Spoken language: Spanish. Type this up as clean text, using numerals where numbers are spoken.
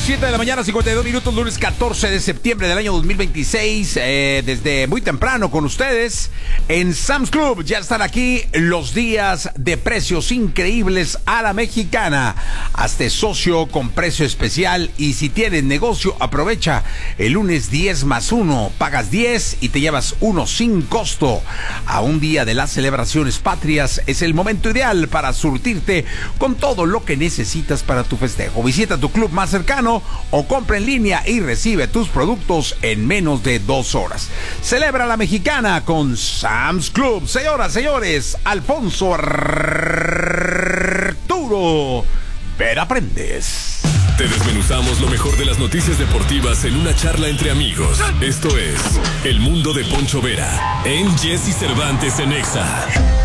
7 de la mañana, 52 minutos, lunes 14 de septiembre del año 2026. Desde muy temprano con ustedes en Sam's Club. Ya están aquí los días de precios increíbles a la mexicana. Hazte socio con precio especial y si tienes negocio, aprovecha el lunes 10+1. Pagas 10 y te llevas 1 sin costo. A un día de las celebraciones patrias es el momento ideal para surtirte con todo lo que necesitas para tu festejo. Visita tu club más cercano o compra en línea y recibe tus productos en menos de 2 horas. Celebra la mexicana con Sam's Club. Señoras, señores, Alfonso Arturo Vera Prendes. Te desmenuzamos lo mejor de las noticias deportivas en una charla entre amigos. Esto es El Mundo de Poncho Vera en Jesse Cervantes en Exa.